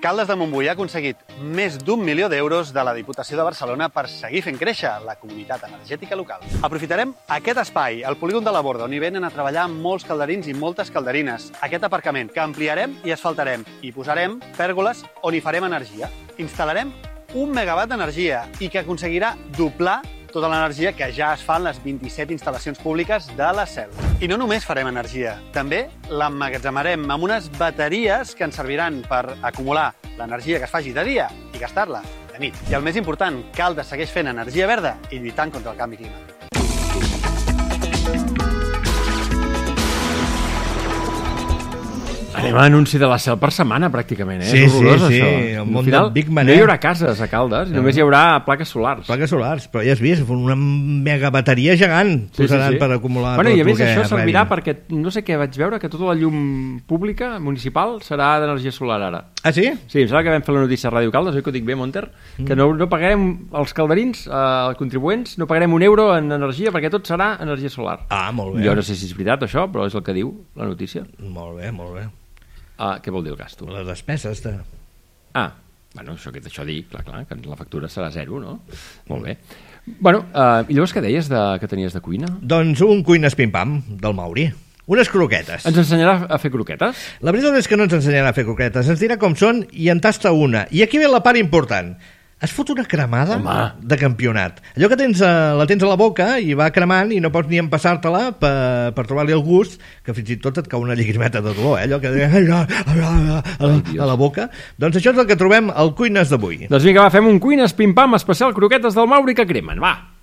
Caldes de Montbui ha aconseguit més d'1 milió d'euros de la Diputació de Barcelona per seguir fent créixer la comunitat energètica local. Aprofitarem aquest espai, el polígon de la Borda, on hi venen a treballar molts calderins i moltes calderines. Aquest aparcament que ampliarem i asfaltarem i posarem pèrgoles on hi farem energia. Instal·larem 1 megawatt d'energia i que aconseguirà doblar tota l'energia que ja es fa en les 27 instal·lacions públiques de la SEL. I no només farem energia, també l'emmagatzemarem amb unes bateries que ens serviran per acumular l'energia que es faci de dia i gastar-la de nit. I el més important, Caldes segueix fent energia verda i lluitant contra el canvi climàtic. Anem a l'anunci de la SEL per setmana, pràcticament, Sí, és horrorós, sí, això. el món Al del Big Man, no hi haurà cases a Caldes, només hi haurà plaques solars. Plaques solars, però ja has vist, una mega bateria gegant posaran per acumular tot I a el més que això servirà rebin. perquè, no sé què vaig veure, que tota la llum pública, municipal, serà d'energia solar ara. Ah, sí? Sí, em sembla que vam fer la notícia a Ràdio Caldes, oi que ho dic bé, Monter? Que no pagarem, els calderins, els contribuents, no pagarem €1 en energia perquè tot serà energia solar. Ah, molt bé. Jo no sé si és veritat això, però és el que diu la notícia. Molt bé, molt bé. Què vol dir el gasto? Les despeses de... Bueno, això dic, clar, que la factura serà 0, no? Molt bé. Bueno, i llavors què deies que tenies de cuina? Doncs un cuines pim-pam del Mauri. Unes croquetes. Ens ensenyarà a fer croquetes? La veritat és que no ens ensenyarà a fer croquetes, ens dirà com són i en tasta una. I aquí ve la part important. Es fot una cremada de campionat. Allò que la tens a la boca i va cremant i no pots ni empassar-te-la per trobar-li el gust, que fins i tot et cau una llagrimeta de dolor, allò que a la boca. Doncs això és el que trobem al Cuines d'avui. Doncs vinga, fem un Cuines pim-pam especial croquetes del Mauri que cremen, va!